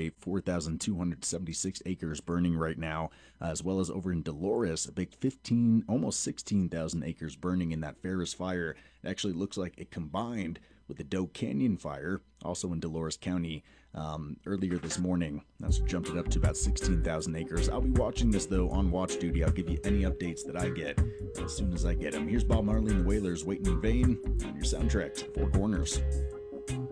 say 4,276 acres burning right now, as well as over in Dolores, a big 15, almost 16,000 acres burning in that Ferris fire. It actually looks like it combined with the Doe Canyon fire, also in Dolores County, earlier this morning. That's jumped it up to about 16,000 acres. I'll be watching this, though, on watch duty. I'll give you any updates that I get as soon as I get them. Here's Bob Marley and the Wailers, Waiting in Vain, on your soundtrack to Four Corners.